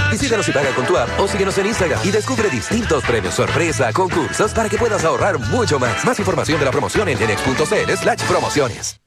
Visítanos y paga con tu app o síguenos en Instagram y descubre distintos premios sorpresa, concursos para que puedas ahorrar mucho más. Más información de la promoción en genex.cl/promociones.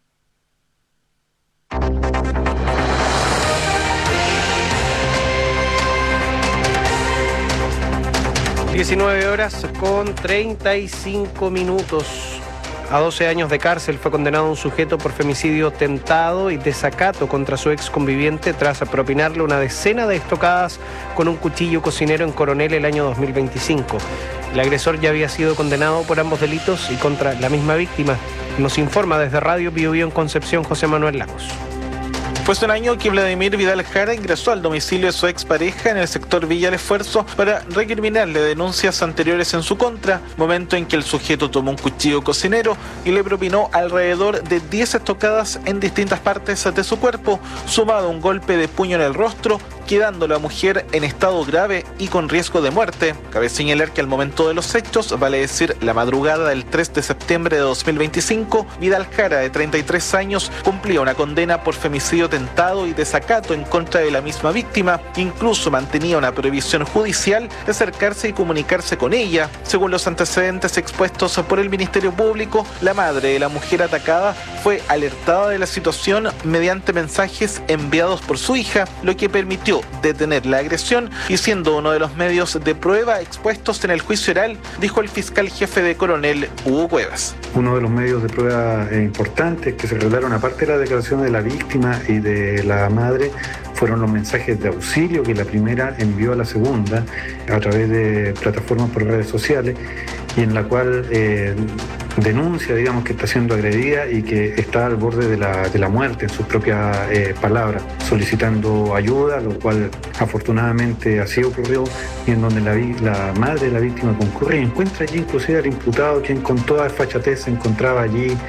(19:35). A 12 años de cárcel fue condenado un sujeto por femicidio tentado y desacato contra su ex conviviente tras propinarle una decena de estocadas con un cuchillo cocinero en Coronel el año 2025. El agresor ya había sido condenado por ambos delitos y contra la misma víctima. Nos informa desde Radio Bio Bio en Concepción José Manuel Lagos. Fue hace un año que Vladimir Vidal Jara ingresó al domicilio de su expareja en el sector Villa El Esfuerzo para recriminarle denuncias anteriores en su contra, momento en que el sujeto tomó un cuchillo cocinero y le propinó alrededor de 10 estocadas en distintas partes de su cuerpo, sumado a un golpe de puño en el rostro, quedando la mujer en estado grave y con riesgo de muerte. Cabe señalar que al momento de los hechos, vale decir la madrugada del 3 de septiembre de 2025, Vidal Jara, de 33 años, cumplía una condena por femicidio tentado y desacato en contra de la misma víctima. Incluso mantenía una prohibición judicial de acercarse y comunicarse con ella. Según los antecedentes expuestos por el Ministerio Público, la madre de la mujer atacada fue alertada de la situación mediante mensajes enviados por su hija, lo que permitió detener la agresión y siendo uno de los medios de prueba expuestos en el juicio oral, dijo el fiscal jefe de Coronel, Hugo Cuevas. Uno de los medios de prueba importantes que se revelaron, aparte de la declaración de la víctima y de la madre, fueron los mensajes de auxilio que la primera envió a la segunda a través de plataformas por redes sociales y en la cual denuncia, digamos, que está siendo agredida y que está al borde de la muerte, en sus propias palabras, solicitando ayuda, lo cual afortunadamente así ocurrió, y en donde la madre de la víctima concurre y encuentra allí inclusive al imputado, quien con toda desfachatez se encontraba allí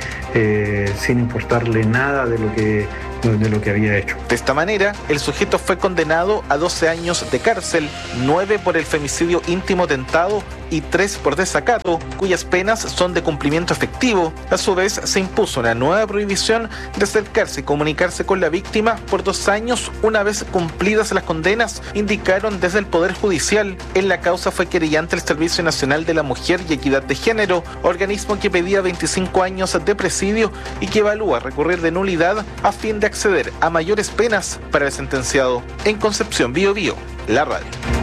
sin importarle nada de lo que había hecho. De esta manera, el sujeto fue condenado a 12 años de cárcel, 9 por el femicidio íntimo tentado y 3 por desacato, cuyas penas son de cumplimiento efectivo. A su vez, se impuso una nueva prohibición de acercarse y comunicarse con la víctima por 2 años una vez cumplidas las condenas, indicaron desde el Poder Judicial. En la causa fue querellante el Servicio Nacional de la Mujer y Equidad de Género, organismo que pedía 25 años de presidio y que evalúa recurrir de nulidad a fin de acceder a mayores penas para el sentenciado. En Concepción, Bio Bio, la radio.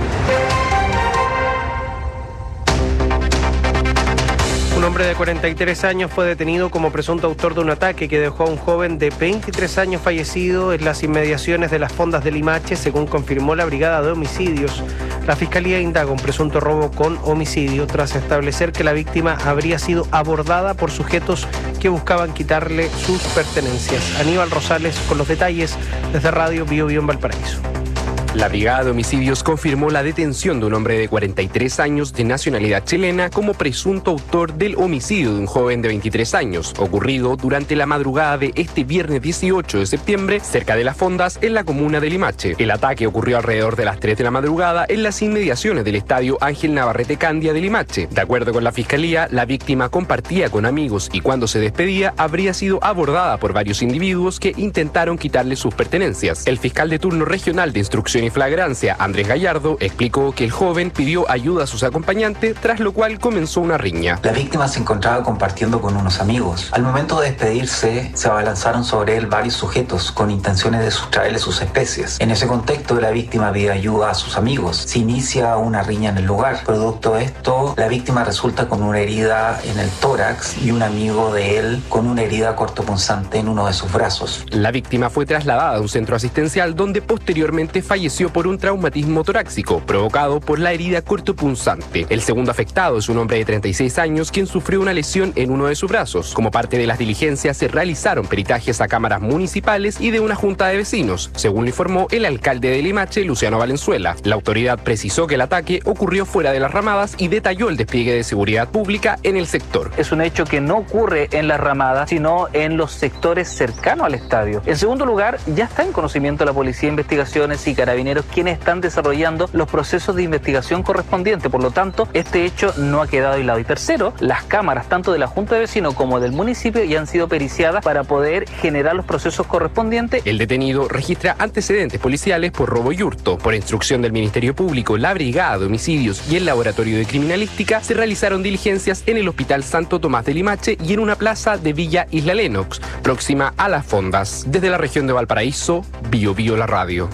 Un hombre de 43 años fue detenido como presunto autor de un ataque que dejó a un joven de 23 años fallecido en las inmediaciones de las fondas de Limache, según confirmó la Brigada de Homicidios. La Fiscalía indaga un presunto robo con homicidio tras establecer que la víctima habría sido abordada por sujetos que buscaban quitarle sus pertenencias. Aníbal Rosales con los detalles desde Radio Bio Bio en Valparaíso. La Brigada de Homicidios confirmó la detención de un hombre de 43 años de nacionalidad chilena como presunto autor del homicidio de un joven de 23 años, ocurrido durante la madrugada de este viernes 18 de septiembre, cerca de las fondas en la comuna de Limache. El ataque ocurrió alrededor de las 3 de la madrugada en las inmediaciones del estadio Ángel Navarrete Candia de Limache. De acuerdo con la Fiscalía, la víctima compartía con amigos y cuando se despedía habría sido abordada por varios individuos que intentaron quitarle sus pertenencias. El fiscal de turno regional de instrucción y flagrancia, Andrés Gallardo, explicó que el joven pidió ayuda a sus acompañantes, tras lo cual comenzó una riña. La víctima se encontraba compartiendo con unos amigos. Al momento de despedirse, se abalanzaron sobre él varios sujetos con intenciones de sustraerle sus especies. En ese contexto, la víctima pide ayuda a sus amigos. Se inicia una riña en el lugar. Producto de esto, la víctima resulta con una herida en el tórax y un amigo de él con una herida cortopunzante en uno de sus brazos. La víctima fue trasladada a un centro asistencial donde posteriormente falleció por un traumatismo torácico provocado por la herida cortopunzante. El segundo afectado es un hombre de 36 años quien sufrió una lesión en uno de sus brazos. Como parte de las diligencias se realizaron peritajes a cámaras municipales y de una junta de vecinos, según lo informó el alcalde de Limache, Luciano Valenzuela. La autoridad precisó que el ataque ocurrió fuera de las ramadas y detalló el despliegue de seguridad pública en el sector. Es un hecho que no ocurre en las ramadas, sino en los sectores cercanos al estadio. En segundo lugar, ya está en conocimiento de la Policía de Investigaciones y Carabineros Carabineros quienes están desarrollando los procesos de investigación correspondientes. Por lo tanto, este hecho no ha quedado aislado. Y tercero, las cámaras tanto de la Junta de Vecinos como del municipio ya han sido periciadas para poder generar los procesos correspondientes. El detenido registra antecedentes policiales por robo y hurto. Por instrucción del Ministerio Público, la Brigada de Homicidios y el Laboratorio de Criminalística se realizaron diligencias en el Hospital Santo Tomás de Limache y en una plaza de Villa Isla Lennox, próxima a Las Fondas. Desde la región de Valparaíso, Bio Bio la radio.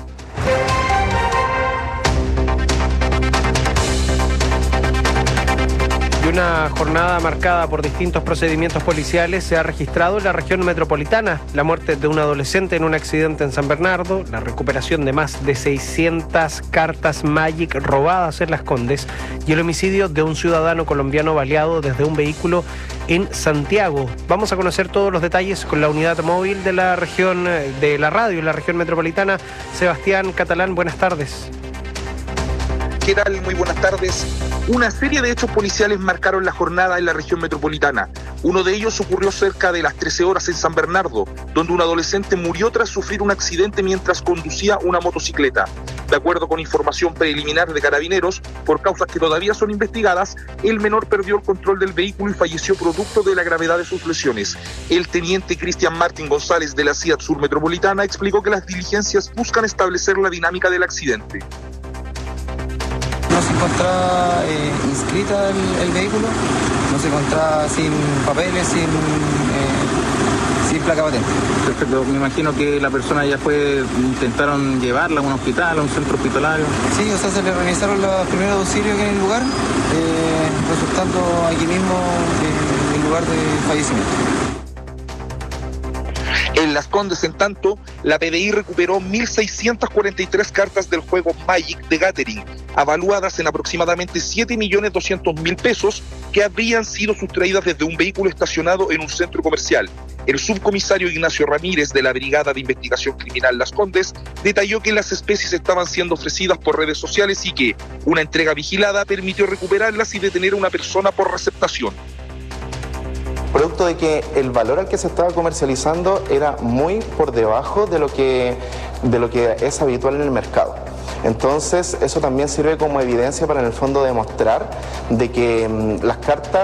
Y una jornada marcada por distintos procedimientos policiales se ha registrado en la región metropolitana. La muerte de un adolescente en un accidente en San Bernardo, la recuperación de más de 600 cartas Magic robadas en Las Condes y el homicidio de un ciudadano colombiano baleado desde un vehículo en Santiago. Vamos a conocer todos los detalles con la unidad móvil de la región de la radio en la región metropolitana. Sebastián Catalán, buenas tardes. ¿Qué tal? Muy buenas tardes. Una serie de hechos policiales marcaron la jornada en la región metropolitana. Uno de ellos ocurrió cerca de las 13 horas en San Bernardo, donde un adolescente murió tras sufrir un accidente mientras conducía una motocicleta. De acuerdo con información preliminar de Carabineros, por causas que todavía son investigadas, el menor perdió el control del vehículo y falleció producto de la gravedad de sus lesiones. El teniente Cristian Martín González de la CIAT Sur Metropolitana explicó que las diligencias buscan establecer la dinámica del accidente. No se encontraba inscrita el vehículo, no se encontraba sin papeles, sin placa patente. Perfecto, me imagino que la persona ya intentaron llevarla a un hospital, a un centro hospitalario. Sí, o sea, se le realizaron los primeros auxilios aquí en el lugar, resultando aquí mismo el lugar de fallecimiento. En Las Condes, en tanto, la PDI recuperó 1.643 cartas del juego Magic de Gathering, avaluadas en aproximadamente 7.200.000 pesos, que habrían sido sustraídas desde un vehículo estacionado en un centro comercial. El subcomisario Ignacio Ramírez de la Brigada de Investigación Criminal Las Condes detalló que las especies estaban siendo ofrecidas por redes sociales y que una entrega vigilada permitió recuperarlas y detener a una persona por receptación. Producto de que el valor al que se estaba comercializando era muy por debajo de lo que es habitual en el mercado. Entonces, eso también sirve como evidencia para en el fondo demostrar de que las cartas